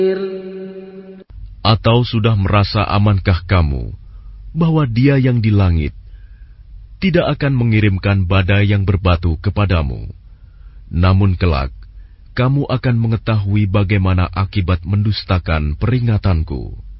Atau sudah merasa amankah kamu bahwa Dia yang di langit tidak akan mengirimkan badai yang berbatu kepadamu, namun kelak kamu akan mengetahui bagaimana akibat mendustakan peringatanku.